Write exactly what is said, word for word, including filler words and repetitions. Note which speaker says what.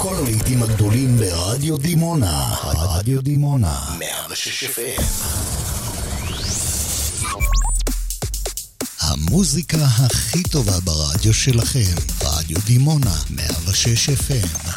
Speaker 1: כל הלהיטים הגדולים ברדיו דימונה. רדיו דימונה מאה ושש אף אם. המוזיקה הכי טובה ברדיו שלכם. רדיו דימונה מאה ושש אף אם.